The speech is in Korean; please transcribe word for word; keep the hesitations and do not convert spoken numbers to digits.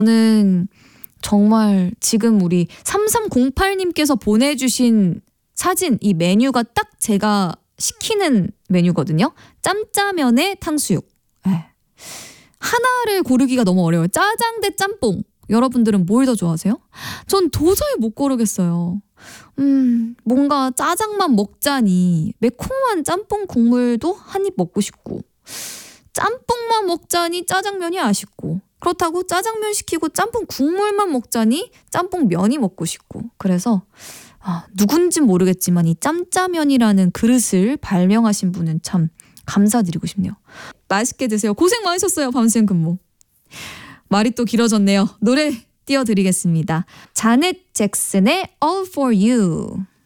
저는 정말 지금 우리 삼삼공팔님께서 보내주신 사진, 이 메뉴가 딱 제가 시키는 메뉴거든요. 짬짜면에 탕수육. 에이. 하나를 고르기가 너무 어려워요. 짜장 대 짬뽕. 여러분들은 뭘 더 좋아하세요? 전 도저히 못 고르겠어요. 음, 뭔가 짜장만 먹자니 매콤한 짬뽕 국물도 한 입 먹고 싶고, 짬뽕만 먹자니 짜장면이 아쉽고, 그렇다고 짜장면 시키고 짬뽕 국물만 먹자니 짬뽕 면이 먹고 싶고. 그래서 아, 누군진 모르겠지만 이 짬짜면이라는 그릇을 발명하신 분은 참 감사드리고 싶네요. 맛있게 드세요. 고생 많으셨어요. 밤샘 근무. 말이 또 길어졌네요. 노래 띄워드리겠습니다. 자넷 잭슨의 All For You.